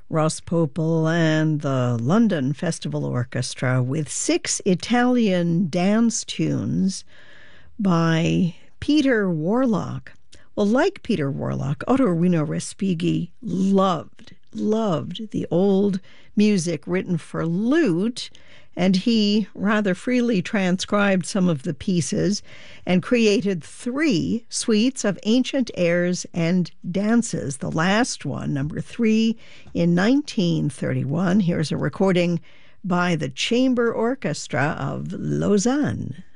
Ross Popel and the London Festival Orchestra with 6 Italian dance tunes by Peter Warlock. Well, like Peter Warlock, Ottorino Respighi loved the old music written for lute, and he rather freely transcribed some of the pieces and created 3 suites of ancient airs and dances. The last one, number 3, in 1931. Here's a recording by the Chamber Orchestra of Lausanne.